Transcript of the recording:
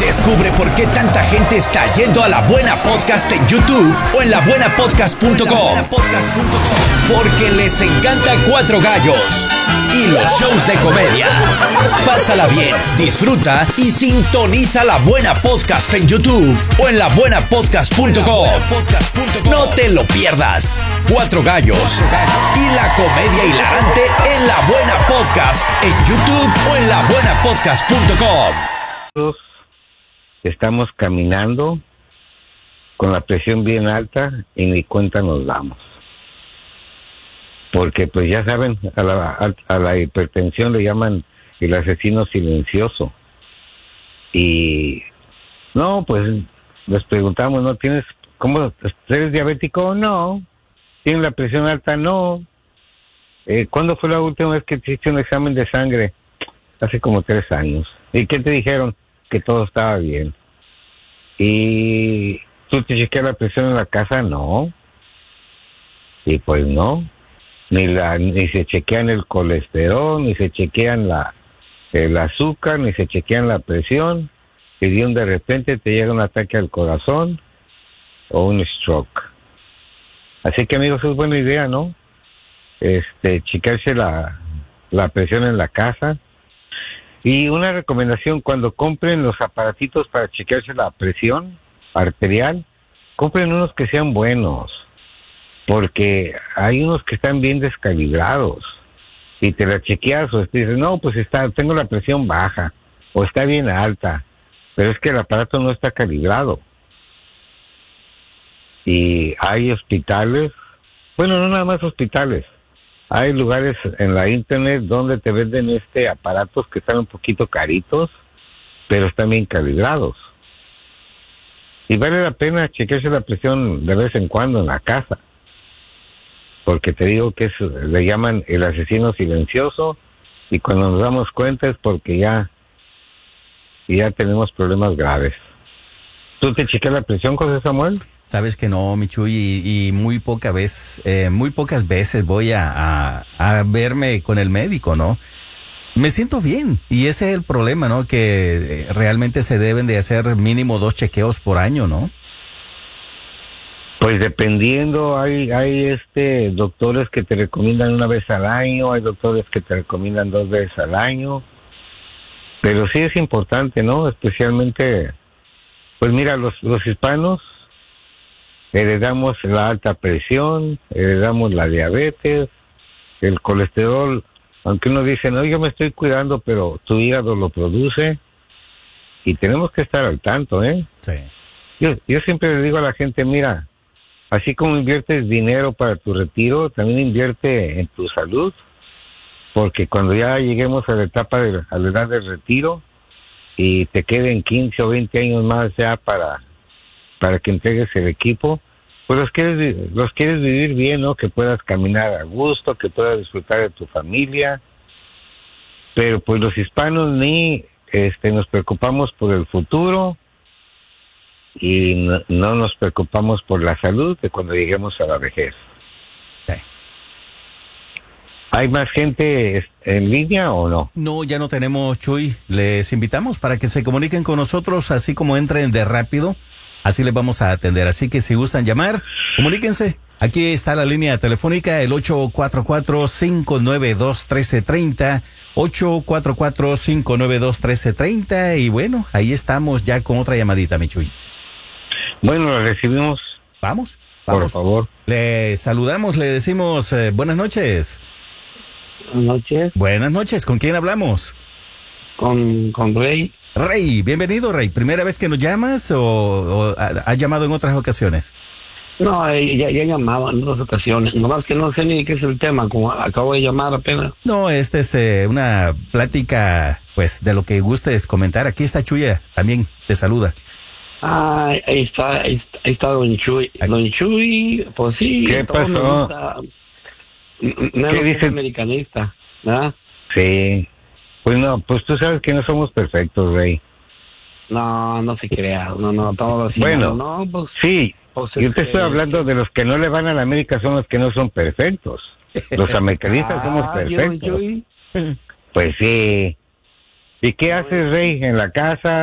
Descubre por qué tanta gente está yendo a La Buena Podcast en YouTube o en labuenapodcast.com. Porque les encanta Cuatro Gallos y los shows de comedia. Pásala bien, disfruta y sintoniza La Buena Podcast en YouTube o en labuenapodcast.com. No te lo pierdas. Cuatro Gallos y la comedia hilarante en La Buena Podcast en YouTube o en labuenapodcast.com. Estamos caminando con la presión bien alta y ni cuenta nos damos. Porque pues ya saben, a la hipertensión le llaman el asesino silencioso. Y no, pues les preguntamos, ¿no tienes, cómo, eres diabético? No. ¿Tienes la presión alta? No. ¿Cuándo fue la última vez que te hiciste un examen de sangre? Hace como 3 años. ¿Y qué te dijeron? Que todo estaba bien. ¿Y tú te chequeas la presión en la casa? No. Y pues no. Ni se chequean el colesterol, ni se chequean el azúcar, ni se chequean la presión. Y de repente te llega un ataque al corazón o un stroke. Así que, amigos, es buena idea, ¿no? Checarse la presión en la casa. Y una recomendación, cuando compren los aparatitos para chequearse la presión arterial, compren unos que sean buenos, porque hay unos que están bien descalibrados. Y te la chequeas o te dices, no, pues tengo la presión baja, o está bien alta, pero es que el aparato no está calibrado. Y hay hospitales, bueno, no nada más hospitales, hay lugares en la internet donde te venden aparatos que están un poquito caritos, pero están bien calibrados. Y vale la pena chequearse la presión de vez en cuando en la casa. Porque te digo que le llaman el asesino silencioso, y cuando nos damos cuenta es porque ya tenemos problemas graves. ¿Tú te chequeas la presión, José Samuel? Sabes que no, Michuy, y muy pocas veces voy a verme con el médico, ¿no? Me siento bien, y ese es el problema, ¿no? Que realmente se deben de hacer mínimo 2 chequeos por año, ¿no? Pues dependiendo, hay doctores que te recomiendan 1 vez al año, hay doctores que te recomiendan 2 veces al año, pero sí es importante, ¿no? Especialmente, pues mira, los hispanos heredamos la alta presión, heredamos la diabetes, el colesterol, aunque uno dice, no, yo me estoy cuidando, pero tu hígado lo produce, y tenemos que estar al tanto, ¿eh? Sí. Yo siempre le digo a la gente, mira, así como inviertes dinero para tu retiro, también invierte en tu salud, porque cuando ya lleguemos a la edad del retiro, y te queden 15 o 20 años más ya para que entregues el equipo, pues los quieres vivir bien, ¿no? Que puedas caminar a gusto, que puedas disfrutar de tu familia. Pero pues los hispanos nos preocupamos por el futuro, y no nos preocupamos por la salud de cuando lleguemos a la vejez. Sí. ¿Hay más gente en línea o no? No, ya no tenemos, Chuy. Les invitamos para que se comuniquen con nosotros, así como entren de rápido. Así les vamos a atender. Así que si gustan llamar, comuníquense. Aquí está la línea telefónica, el 844-592-1330, 844-592-1330. Y bueno, ahí estamos ya con otra llamadita, mi Chuy. Bueno, la recibimos. Vamos. Por favor. Le saludamos, le decimos buenas noches. Buenas noches. Buenas noches, ¿con quién hablamos? Con Rey. Rey, bienvenido, Rey. ¿Primera vez que nos llamas o has llamado en otras ocasiones? No, ya llamaba en otras ocasiones. Nomás que no sé ni qué es el tema, como acabo de llamar apenas. No, esta es una plática, pues, de lo que gustes comentar. Aquí está Chuya, también te saluda. Ah, ahí está Don Chuy. Don Chuy, pues sí. ¿Qué pasó? ¿Qué dice? Americanista, ¿verdad? Sí. Pues no, pues tú sabes que no somos perfectos, Rey. No se crea. No, estamos así. Bueno, no, pues, sí. Pues yo te estoy hablando de los que no le van a la América, son los que no son perfectos. Los americanistas somos perfectos. Pues sí. ¿Y qué haces, Rey, en la casa?